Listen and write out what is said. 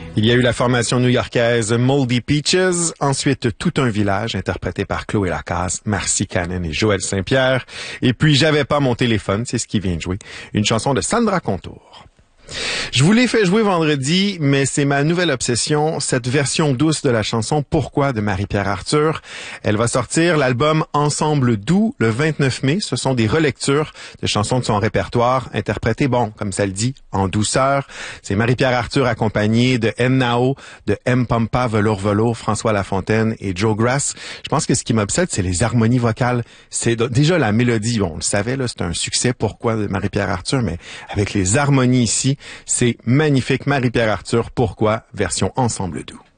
Il y a eu la formation new-yorkaise Moldy Peaches, ensuite Tout un village, interprété par Chloé Lacasse, Marcy Cannon et Joël Saint-Pierre. Et puis J'avais pas mon téléphone, c'est ce qui vient de jouer, une chanson de Sandra Contour. Je vous l'ai fait jouer vendredi, mais c'est ma nouvelle obsession, cette version douce de la chanson Pourquoi de Marie-Pierre Arthur. Elle va sortir l'album Ensemble doux le 29 mai. Ce sont des relectures de chansons de son répertoire, interprétées, comme ça le dit, en douceur. C'est Marie-Pierre Arthur accompagnée de M. Nao, de M. Pampa, Velours Velours, François Lafontaine et Joe Grass. Je pense que ce qui m'obsède, c'est les harmonies vocales. C'est déjà la mélodie, on le savait, là, c'est un succès Pourquoi de Marie-Pierre Arthur, mais avec les harmonies ici, c'est magnifique. Marie-Pierre Arthur, Pourquoi, version Ensemble doux.